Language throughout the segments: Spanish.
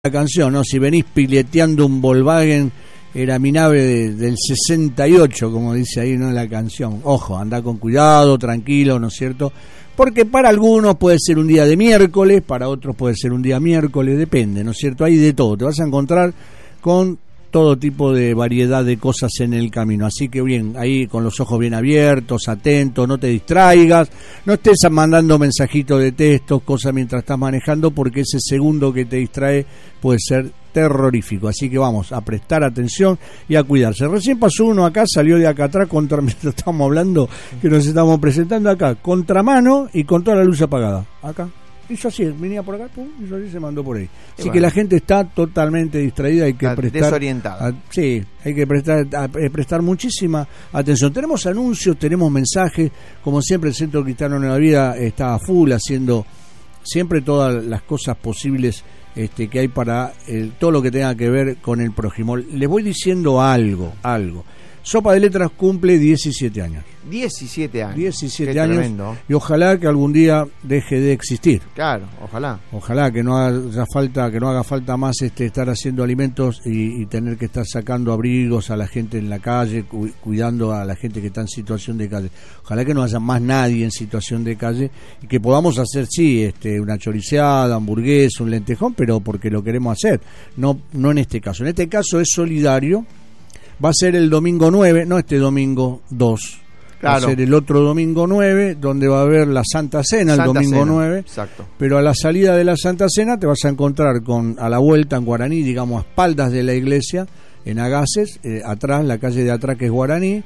La canción, ¿no? Si venís pileteando un Volkswagen, era mi nave del 68, como dice ahí, ¿no? La canción. Ojo, anda con cuidado, tranquilo, ¿no es cierto? Porque para algunos puede ser un día de miércoles, para otros puede ser un día miércoles, depende, ¿no es cierto? Hay de todo, te vas a encontrar con todo tipo de variedad de cosas en el camino, así que bien, ahí con los ojos bien abiertos, atentos, no te distraigas, no estés mandando mensajitos de texto, cosas mientras estás manejando, porque ese segundo que te distrae puede ser terrorífico, así que vamos a prestar atención y a cuidarse. Recién pasó uno acá, salió de acá atrás, mientras estamos hablando, que nos estamos presentando acá, contramano y con toda la luz apagada, acá. Hizo así, venía por acá, pum, hizo así, se mandó por ahí. Así que la gente está totalmente distraída, hay que prestar desorientada. Sí, hay que prestar muchísima atención. Tenemos anuncios, tenemos mensajes, como siempre el Centro Cristiano Nueva Vida está a full haciendo siempre todas las cosas posibles que hay para todo lo que tenga que ver con el prójimo. Les voy diciendo algo. Sopa de Letras cumple 17 años. 17 años. 17 Qué años. Tremendo. Y ojalá que algún día deje de existir. Claro, ojalá. Ojalá que no haga falta más estar haciendo alimentos y tener que estar sacando abrigos a la gente en la calle, cuidando a la gente que está en situación de calle. Ojalá que no haya más nadie en situación de calle y que podamos hacer, sí, una choriceada, hamburguesa, un lentejón, pero porque lo queremos hacer. No en este caso. En este caso es solidario. Va a ser el domingo 9, no este domingo 2. Claro. Va a ser el otro domingo 9, donde va a haber la Santa Cena, el domingo 9. Exacto. Pero a la salida de la Santa Cena te vas a encontrar a la vuelta en Guaraní, digamos, a espaldas de la iglesia, en Agaces, atrás, la calle de atrás que es Guaraní,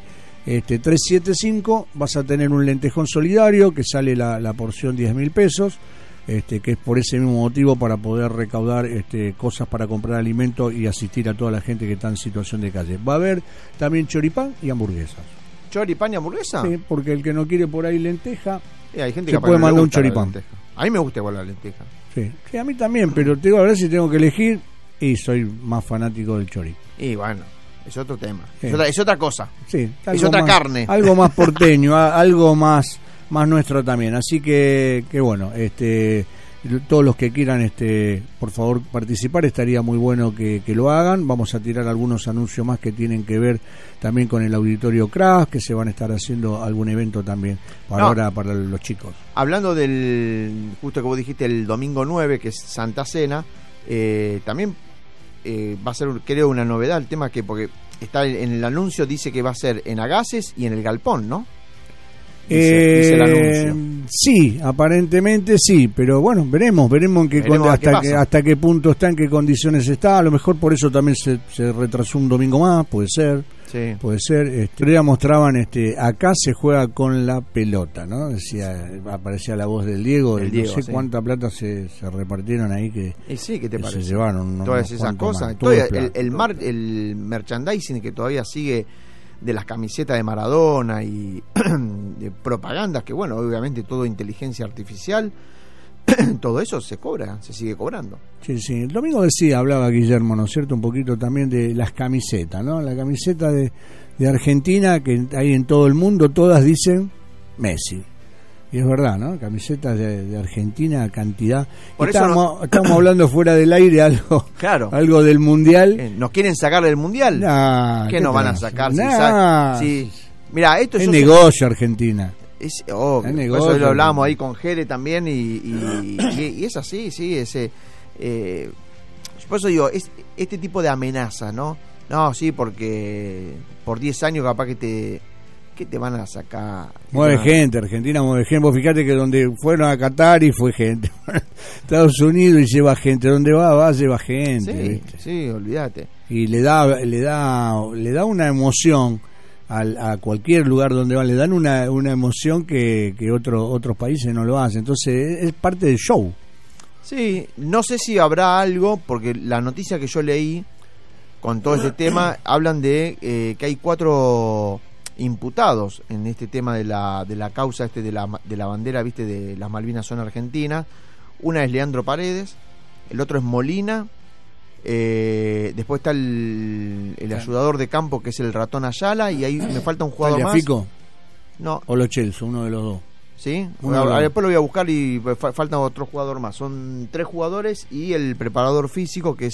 375, vas a tener un lentejón solidario que sale la porción 10.000 pesos. Que es por ese mismo motivo, para poder recaudar cosas para comprar alimentos y asistir a toda la gente que está en situación de calle. Va a haber también choripán y hamburguesas. ¿Choripán y hamburguesa? Sí, porque el que no quiere por ahí lenteja, hay gente se que puede mandar un choripán. A mí me gusta igual la lenteja. Sí, a mí también, pero te digo, a ver si tengo que elegir, y soy más fanático del chori. Y bueno, es otro tema. Sí. Es otra cosa. Sí, es otra carne. Algo más porteño, algo más nuestro también, así que bueno, todos los que quieran por favor participar, estaría muy bueno que lo hagan. Vamos a tirar algunos anuncios más que tienen que ver también con el Auditorio Crash, que se van a estar haciendo algún evento también para los chicos. Hablando del, justo que vos dijiste, el domingo 9, que es Santa Cena, también va a ser, creo, una novedad el tema, porque está en el anuncio, dice que va a ser en Agaces y en el Galpón, ¿no? Dice el anuncio. Sí, aparentemente sí, pero bueno, veremos hasta qué punto está, en qué condiciones está. A lo mejor por eso también se retrasó un domingo más, puede ser. Sí. Puede ser. Ya mostraban, acá se juega con la pelota, ¿no? Aparecía la voz del Diego, no sé cuánta plata se repartieron ahí que ¿qué te parece? Se llevaron todas esas cosas. El merchandising que todavía sigue, de las camisetas de Maradona y de propagandas, que bueno, obviamente todo inteligencia artificial, todo eso se sigue cobrando. Sí, el domingo hablaba Guillermo, ¿no es cierto?, un poquito también de las camisetas, ¿no? La camiseta de Argentina, que hay en todo el mundo, todas dicen Messi. Y es verdad, ¿no? Camisetas de Argentina, cantidad. Estamos hablando fuera del aire algo del Mundial. ¿Nos quieren sacar del Mundial? ¿Qué nos van a sacar? Mira, esto es negocio, Argentina. Es negocio. Eso lo hablábamos ahí con Jere también y es así, sí. Por eso digo, este tipo de amenazas, ¿no? No, sí, porque por 10 años capaz que te van a sacar. Mueve gente, Argentina mueve gente. Vos fíjate que donde fueron a Qatar y fue gente. Estados Unidos y lleva gente. Donde va lleva gente. Sí, ¿viste? Sí, olvídate. Y le da una emoción a cualquier lugar donde va. Le dan una emoción que otros países no lo hacen. Entonces es parte del show. Sí, no sé si habrá algo, porque la noticia que yo leí con todo este tema, hablan de que hay 4 imputados en este tema de la causa de la bandera, viste, de las Malvinas son argentinas. Una es Leandro Paredes, el otro es Molina, después está el ayudador de campo, que es el Ratón Ayala, y ahí me falta un jugador más. ¿Fico? No. O Lo Celso, uno de los dos. ¿sí? Uno Después lo voy a buscar y falta otro jugador más. Son 3 jugadores y el preparador físico, que es